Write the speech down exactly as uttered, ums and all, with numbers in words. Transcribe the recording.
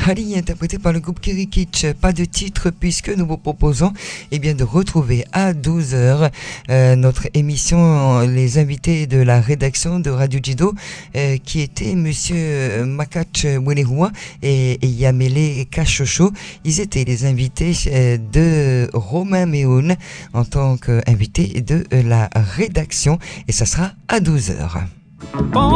Ali, interprété par le groupe Kirikitch. Pas de titre puisque nous vous proposons eh bien, de retrouver à douze heures euh, notre émission Les invités de la rédaction de Radio Jido euh, qui était Monsieur Makach Welehua et, et Yamele Kachocho. Ils étaient les invités euh, de Romain Méhoun en tant qu'invité de la rédaction et ça sera à douze heures.